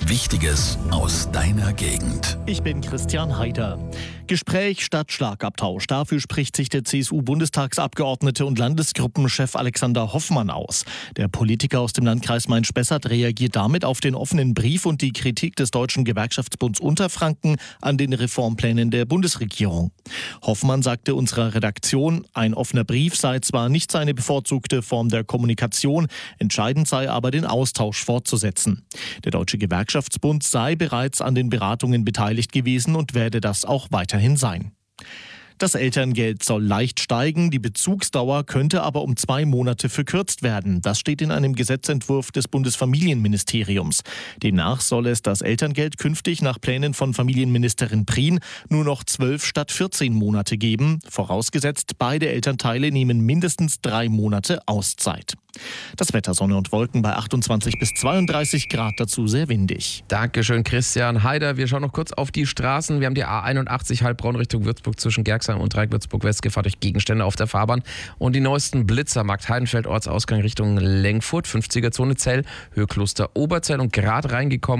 Wichtiges aus deiner Gegend. Ich bin Christian Haider. Gespräch statt Schlagabtausch. Dafür spricht sich der CSU-Bundestagsabgeordnete und Landesgruppenchef Alexander Hoffmann aus. Der Politiker aus dem Landkreis Main-Spessart reagiert damit auf den offenen Brief und die Kritik des Deutschen Gewerkschaftsbunds Unterfranken an den Reformplänen der Bundesregierung. Hoffmann sagte unserer Redaktion, ein offener Brief sei zwar nicht seine bevorzugte Form der Kommunikation, entscheidend sei aber, den Austausch fortzusetzen. Der Deutsche Gewerkschaftsbund sei bereits an den Beratungen beteiligt gewesen und werde das auch weiterhin sein. Das Elterngeld soll leicht steigen, die Bezugsdauer könnte aber um 2 Monate verkürzt werden. Das steht in einem Gesetzentwurf des Bundesfamilienministeriums. Demnach soll es das Elterngeld künftig nach Plänen von Familienministerin Prien nur noch 12 statt 14 Monate geben. Vorausgesetzt, beide Elternteile nehmen mindestens 3 Monate Auszeit. Das Wetter, Sonne und Wolken bei 28 bis 32 Grad, dazu sehr windig. Dankeschön, Christian Haider. Wir schauen noch kurz auf die Straßen. Wir haben die A81 Heilbronn Richtung Würzburg zwischen Gerxheim und Dreieck Würzburg-West. Gefahr durch Gegenstände auf der Fahrbahn. Und die neuesten Blitzer, Markt Heidenfeld, Ortsausgang Richtung Lengfurt, 50er-Zone Zell, Höhe Kloster Oberzell und gerade reingekommen